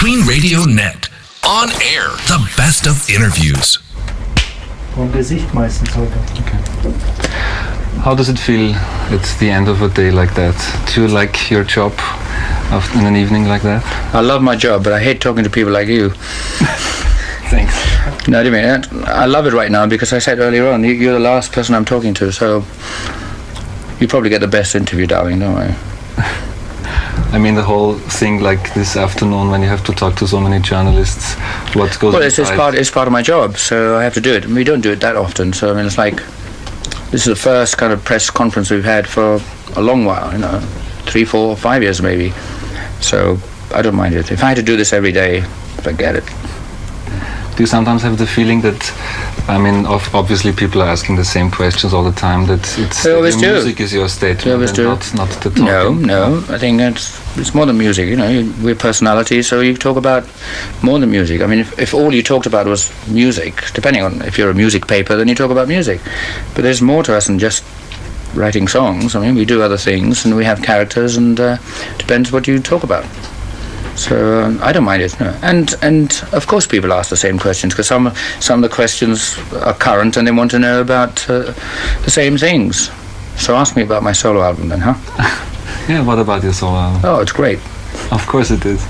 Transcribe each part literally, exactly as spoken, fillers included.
Queen Radio Net. On air, the best of interviews. Vom Gesicht meistens heute. Okay. How does it feel at the end of a day like that? Do you like your job in an evening like that? I love my job, but I hate talking to people like you. Thanks. No, I mean, I love it right now because I said earlier on, you're the last person I'm talking to, so you probably get the best interview, darling, don't I? I mean, the whole thing like this afternoon when you have to talk to so many journalists, what goes Well, it's, it's, part, it's part of my job, so I have to do it. And we don't do it that often, so I mean, it's like, this is the first kind of press conference we've had for a long while, you know, three, four, five years maybe. So I don't mind it. If I had to do this every day, forget it. Do you sometimes have the feeling that, I mean, obviously people are asking the same questions all the time, that it's they always the do. music is your statement they always and do. Not, not the talking? No, no, I think it's, it's more than music, you know, we're personalities, so you talk about more than music. I mean, if, if all you talked about was music, depending on if you're a music paper, then you talk about music. But there's more to us than just writing songs. I mean, we do other things, and we have characters, and uh, depends what you talk about. So um, I don't mind it, no. and and of course people ask the same questions because some some of the questions are current and they want to know about uh, the same things. So ask me about my solo album then, huh? Yeah, what about your solo album? Oh, it's great. Of course it is.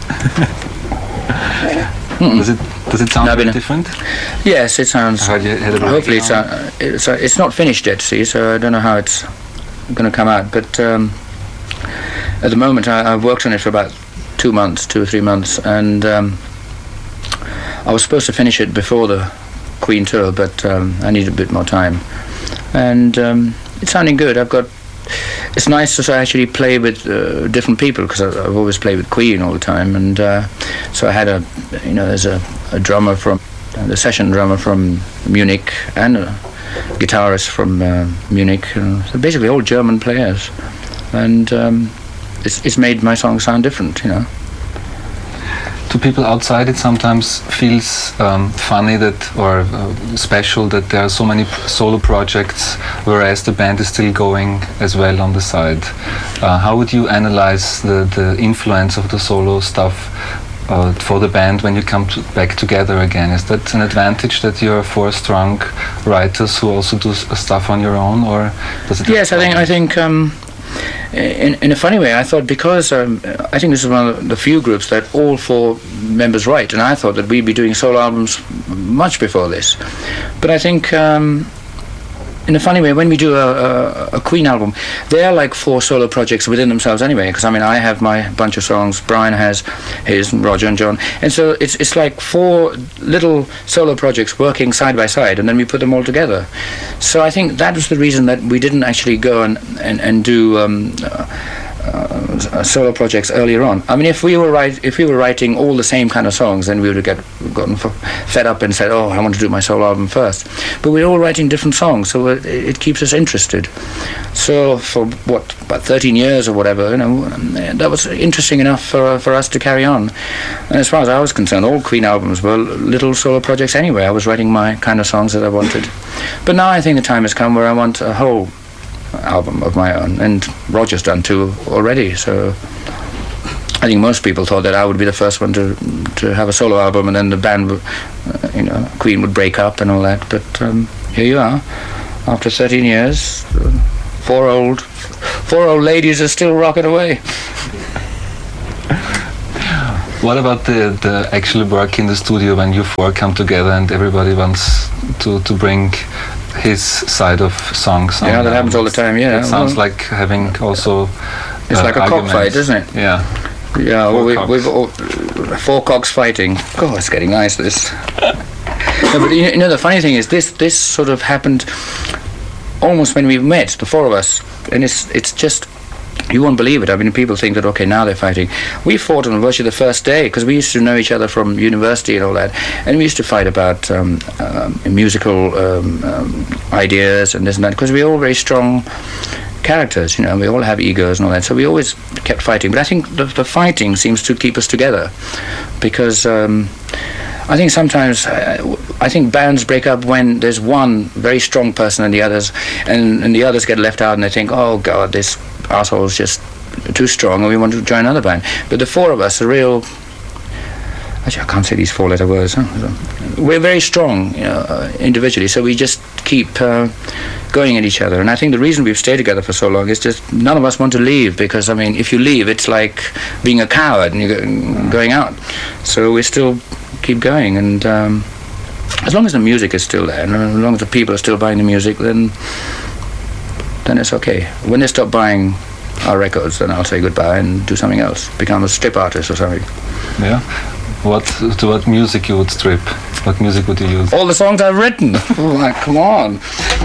Does it does it sound no, very different? Yes, it sounds. I heard you had a hopefully it's uh, it's, uh, it's not finished yet, see. So I don't know how it's going to come out, but um, at the moment I, I've worked on it for about. two months, two or three months, and um, I was supposed to finish it before the Queen tour, but um, I need a bit more time. And um, it's sounding good. I've got. It's nice to actually play with uh, different people because I've always played with Queen all the time, and uh, so I had a, you know, there's a, a drummer from, uh, the session drummer from Munich, and a guitarist from uh, Munich. Uh, so basically all German players, and. Um, It's, it's made my song sound different, you know. To people outside, it sometimes feels um, funny that, or uh, special that there are so many solo projects, whereas the band is still going as well on the side. Uh, how would you analyze the, the influence of the solo stuff uh, for the band when you come to back together again? Is that an advantage that you're four strong writers who also do stuff on your own, or does it? Yes, I think I think. Um, In, in a funny way, I thought because um, I think this is one of the few groups that all four members write, and I thought that we'd be doing solo albums much before this. But I think, um, in a funny way, when we do a, a, a Queen album, they are like four solo projects within themselves anyway. Because I mean, I have my bunch of songs, Brian has his, and Roger and John, and so it's it's like four little solo projects working side by side, and then we put them all together. So I think that was the reason that we didn't actually go and and, and do um, uh, uh, solo projects earlier on. I mean, if we were write, if we were writing all the same kind of songs, then we would have get gotten f- fed up and said, "Oh, I want to do my solo album first." But we're all writing different songs, so it, it keeps us interested. So for what, about thirteen years or whatever, you know, that was interesting enough for for us to carry on. And as far as I was concerned, all Queen albums were little solo projects anyway. I was writing my kind of songs that I wanted. But now I think the time has come where I want a whole album of my own, and Roger's done two already, so I think most people thought that I would be the first one to to have a solo album, and then the band would, uh, you know, Queen would break up and all that, but um, here you are, after thirteen years, uh, four old four old ladies are still rocking away. What about the, the actual work in the studio when you four come together and everybody wants to, to bring his side of songs? Yeah, that happens all the time, yeah. It sounds well, like having also It's uh, like a cockfight, isn't it? Yeah. Yeah, well, we, cocks. we've all, four cocks fighting. God, it's getting nice, this. No, but you know, the funny thing is, this this sort of happened almost when we met, the four of us, and it's it's just, you won't believe it. I mean, people think that, okay, now they're fighting. We fought on virtually the first day, because we used to know each other from university and all that, and we used to fight about um, um, musical um, um, ideas and this and that, because we're all very strong characters, you know, we all have egos and all that, so we always kept fighting. But I think the, the fighting seems to keep us together, because um, I think sometimes uh, I think bands break up when there's one very strong person and the others and, and the others get left out, and they think, oh God, this asshole's just too strong and we want to join another band. But the four of us are real Actually, I can't say these four-letter words. Huh? We're very strong, you know, uh, individually, so we just keep uh, going at each other. And I think the reason we've stayed together for so long is just none of us want to leave, because, I mean, if you leave, it's like being a coward and you're going out. So we still keep going, and um, as long as the music is still there, and as long as the people are still buying the music, then then it's okay. When they stop buying our records, then I'll say goodbye and do something else, become a strip artist or something. Yeah. What to what music you would strip? What music would you use? All the songs I've written. Oh, like, come on.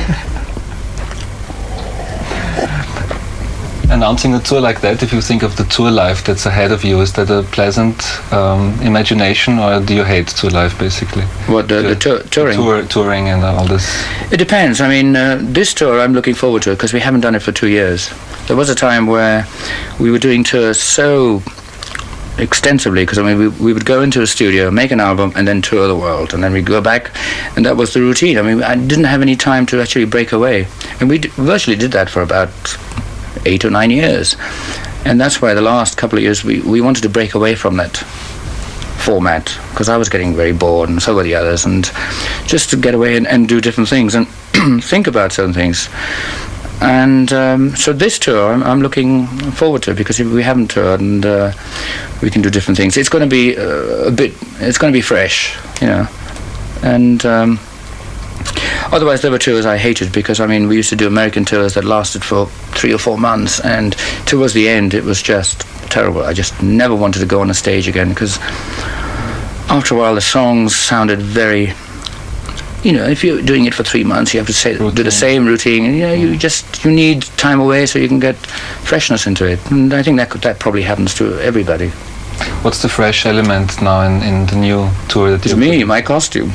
Announcing a tour like that, if you think of the tour life that's ahead of you, is that a pleasant um, imagination, or do you hate tour life basically? What, the, the, the tour, touring? Tour, touring and all this. It depends. I mean, uh, this tour I'm looking forward to, because we haven't done it for two years. There was a time where we were doing tours so extensively, because I mean we, we would go into a studio, make an album, and then tour the world, and then we'd go back, and that was the routine. I mean, I didn't have any time to actually break away, and we d- virtually did that for about eight or nine years, and that's why the last couple of years we, we wanted to break away from that format, because I was getting very bored, and so were the others, and just to get away and, and do different things and think about certain things. And um, so this tour I'm, I'm looking forward to, because we haven't toured, and uh, we can do different things. It's going to be uh, a bit, it's going to be fresh, you know, and um, otherwise there were tours I hated, because I mean we used to do American tours that lasted for three or four months, and towards the end it was just terrible. I just never wanted to go on a stage again, because after a while the songs sounded very, you know, if you're doing it for three months, you have to say, do the same routine, and you know, you just you need time away so you can get freshness into it. And I think that could, that probably happens to everybody. What's the fresh element now in, in the new tour that It's you? me, my costume.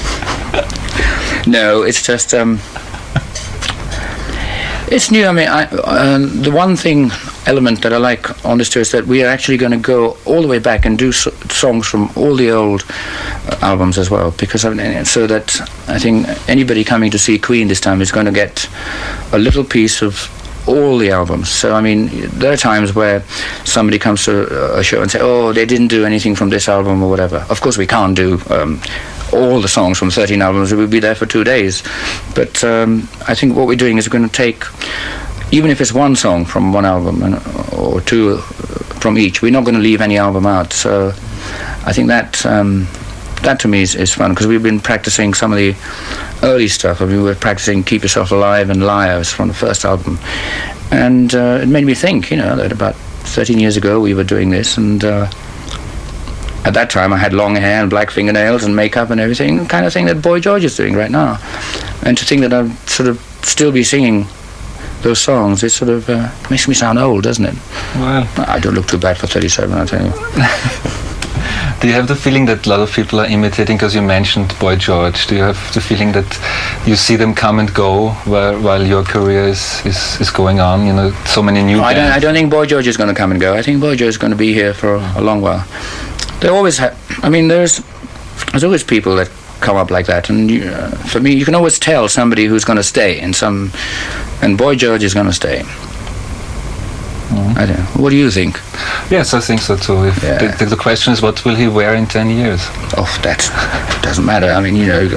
No, it's just um, it's new. I mean, I, uh, the one thing element that I like on this tour is that we are actually going to go all the way back and do so- songs from all the old uh, albums as well, because I mean, so that I think anybody coming to see Queen this time is going to get a little piece of all the albums. So I mean, there are times where somebody comes to a show and say, oh, they didn't do anything from this album or whatever. Of course we can't do um, all the songs from thirteen albums. We'll be there for two days. But um, I think what we're doing is we're going to take, even if it's one song from one album and, or two from each, we're not going to leave any album out. So I think that um, that to me is, is fun, because we've been practicing some of the early stuff. I mean, we were practicing Keep Yourself Alive and Liars from the first album, and uh, it made me think, you know, that about thirteen years ago we were doing this, and uh, at that time I had long hair and black fingernails and makeup and everything, the kind of thing that Boy George is doing right now. And to think that I'd sort of still be singing those songs, it sort of uh, makes me sound old, doesn't it? Well, I don't look too bad for thirty-seven, I'll tell you. do you have the feeling that a lot of people are imitating, because you mentioned Boy George, do you have the feeling that you see them come and go while, while your career is, is, is going on? You know, so many new I don't, bands. I don't think Boy George is going to come and go. I think Boy George is going to be here for a long while. They always have, I mean, there's there's always people that come up like that, and you, uh, for me, you can always tell somebody who's going to stay, and some, and Boy George is going to stay. Mm. I don't know. What do you think? Yes, I think so too. If Yeah. the, the question is, what will he wear in ten years? Oh, that doesn't matter. I mean, you know,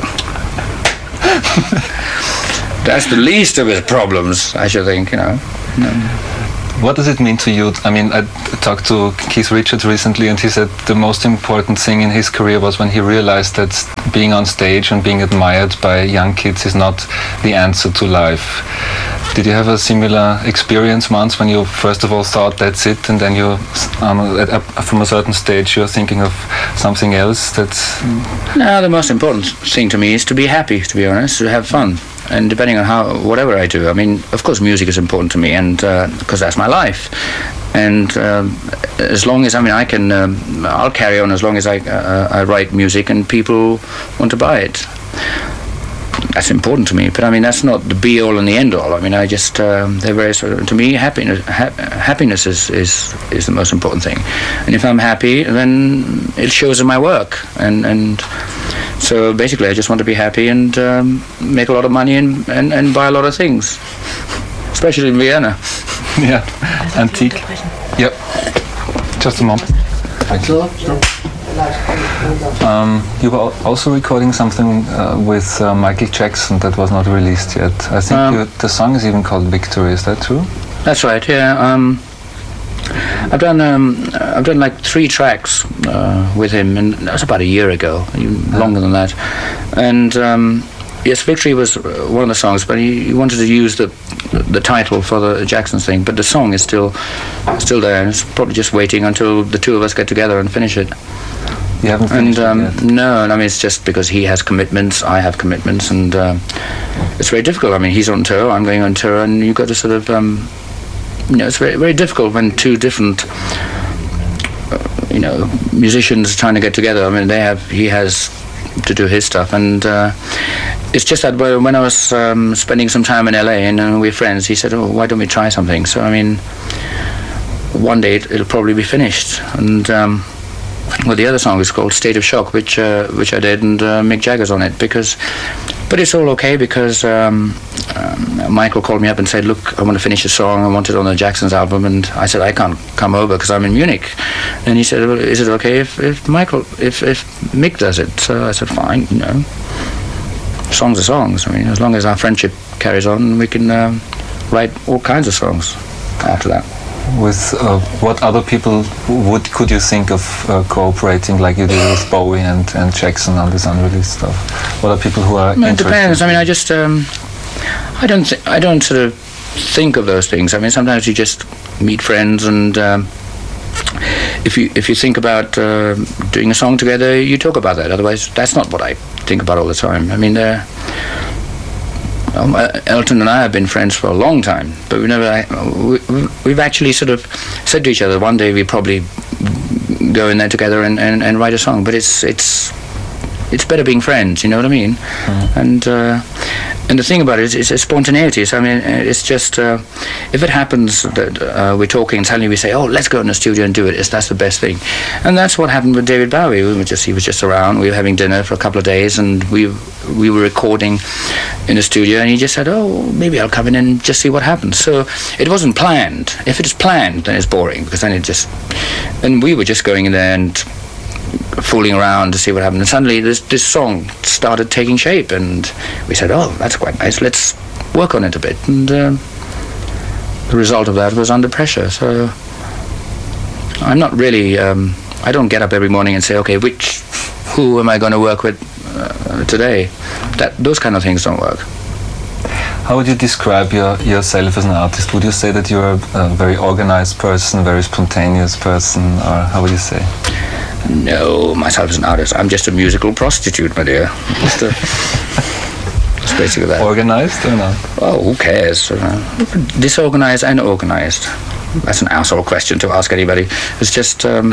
that's the least of his problems, I should think, you know. No. What does it mean to you? I mean, I talked to Keith Richards recently, and he said the most important thing in his career was when he realized that being on stage and being admired by young kids is not the answer to life. Did you have a similar experience once, when you first of all thought that's it, and then you, um, at, uh, from a certain stage, you're thinking of something else? That's No, the most important thing to me is to be happy, to be honest, to have fun. And depending on how, whatever I do, I mean, of course music is important to me, and because uh, that's my life. And um, as long as, I mean, I can, um, I'll carry on as long as I, uh, I write music and people want to buy it. That's important to me, but I mean, that's not the be-all and the end-all. I mean, I just, um, they're very, sort of, to me, happiness ha- happiness is, is, is the most important thing. And if I'm happy, then it shows in my work. And, and so basically, I just want to be happy and um, make a lot of money and, and, and buy a lot of things, especially in Vienna. yeah, antique. Yep. Just a moment. Thank you. So, so. Um, you were al- also recording something uh, with uh, Michael Jackson that was not released yet. I think Um, you, the song is even called Victory. Is that true? That's right. Yeah. Um, I've done um, I've done like three tracks uh, with him, and that was about a year ago, even longer than that. And um, yes, Victory was uh, one of the songs, but he, he wanted to use the the title for the Jackson thing. But the song is still still there, and it's probably just waiting until the two of us get together and finish it. You haven't And finished it um, yet. no, and I mean it's just because he has commitments, I have commitments, and uh, it's very difficult. I mean, he's on tour, I'm going on tour, and you've got to sort of, um, you know, it's very very difficult when two different, uh, you know, musicians are trying to get together. I mean, they have, he has to do his stuff, and uh, it's just that well, when I was um, spending some time in L A and uh, we're friends, he said, "Oh, why don't we try something?" So I mean, one day it, it'll probably be finished, and. Um, Well, the other song is called "State of Shock," which uh, which I did, and uh, Mick Jagger's on it. Because, but it's all okay because um, um, Michael called me up and said, "Look, I want to finish a song. I want it on the Jackson's album." And I said, "I can't come over because I'm in Munich." And he said, "Well, is it okay if, if Michael, if if Mick does it?" So I said, "Fine, you know, songs are songs. I mean, as long as our friendship carries on, we can um, write all kinds of songs after that." With uh, what other people would could you think of uh, cooperating like you did with Bowie and, and Jackson on this unreleased stuff? What are people who are Well, it interested? depends. I mean, I just um, I don't th- I don't sort of think of those things. I mean, sometimes you just meet friends, and um, if you if you think about uh, doing a song together, you talk about that. Otherwise, that's not what I think about all the time. I mean, uh, um, uh, Elton and I have been friends for a long time, but we never. I, we, we've actually sort of said to each other, one day we probably go in there together and, and, and write a song. But it's it's it's better being friends. You know what I mean? Mm. And uh, and the thing about it is, it's a spontaneity. So I mean, it's just uh, if it happens that uh, we're talking and suddenly we say, "Oh, let's go in the studio and do it," it's, that's the best thing. And that's what happened with David Bowie. We were just he was just around. We were having dinner for a couple of days, and we we were recording in the studio, and he just said, "Oh, maybe I'll come in and just see what happens." So it wasn't planned. If it is planned, then it's boring because then it just. And we were just going in there and fooling around to see what happened, and suddenly this this song started taking shape, and we said, "Oh, that's quite nice. Let's work on it a bit." And uh, the result of that was Under Pressure. So I'm not really. Um, I don't get up every morning and say, "Okay, which, who am I going to work with uh, today?" That those kind of things don't work. How would you describe your, yourself as an artist? Would you say that you're a, a very organized person, very spontaneous person, or how would you say? No, myself as an artist, I'm just a musical prostitute, my dear. Just a, it's basically that. Organized or not? Oh, who cares? Uh, disorganized and organized. That's an asshole question to ask anybody. It's just, um,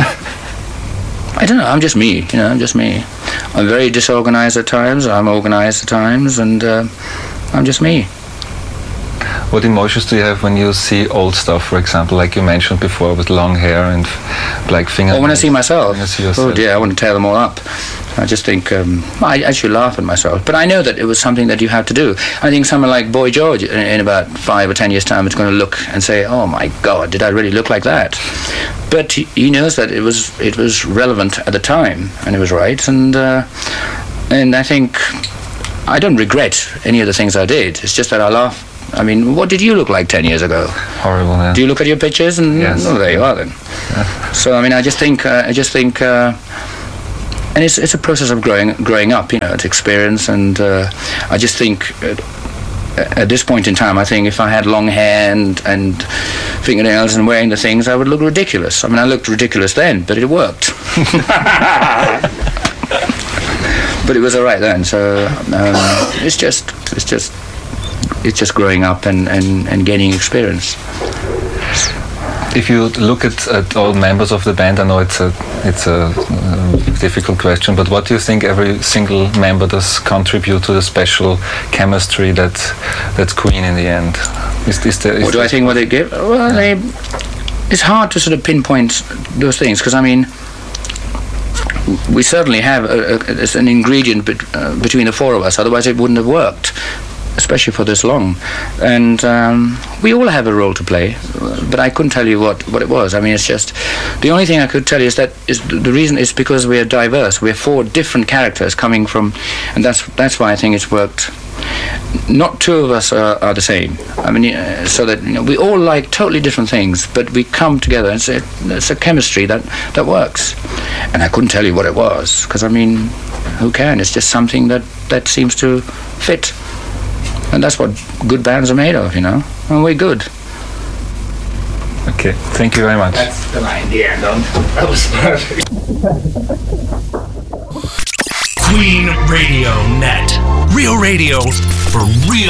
I don't know, I'm just me, you know, I'm just me. I'm very disorganized at times, I'm organized at times, and uh, I'm just me. What emotions do you have when you see old stuff, for example, like you mentioned before, with long hair and black fingernails? Or when I see myself, When you see yourself. oh dear, I want to tear them all up. I just think, um, I actually laugh at myself. But I know that it was something that you had to do. I think someone like Boy George, in, in about five or ten years' time, is going to look and say, "Oh my God, did I really look like that?" But he, he knows that it was it was relevant at the time, and it was right. And uh, and I think I don't regret any of the things I did. It's just that I laugh. I mean, what did you look like ten years ago? Horrible, yeah. Do you look at your pictures and Yes. oh, there you are then. Yeah. So I mean, I just think uh, I just think, uh, and it's it's a process of growing growing up, you know, it's experience, and uh, I just think at, at this point in time, I think if I had long hair and and fingernails and wearing the things, I would look ridiculous. I mean, I looked ridiculous then, but it worked. But it was all right then. So um, it's just it's just. It's just growing up and, and, and gaining experience. If you look at, at all members of the band, I know it's a it's a uh, difficult question, but what do you think every single member does contribute to the special chemistry that that's Queen in the end? Is, is there, is What do I think? What they give? Well, they, it's hard to sort of pinpoint those things because I mean, we certainly have a, a, it's an ingredient bet, uh, between the four of us. Otherwise, it wouldn't have worked. especially for this long. And um, we all have a role to play, but I couldn't tell you what, what it was. I mean, it's just, the only thing I could tell you is that is the reason is because we are diverse. We're four different characters coming from, and that's that's why I think it's worked. Not two of us are, are the same. I mean, uh, so that, you know, we all like totally different things, but we come together. It's a, it's a chemistry that, that works. And I couldn't tell you what it was, because, I mean, who can? It's just something that, that seems to fit. And that's what good bands are made of, you know? And we're good. Okay, thank you very much. That's the line, the end on. That was perfect. Queen Radio Net. Real radio for real.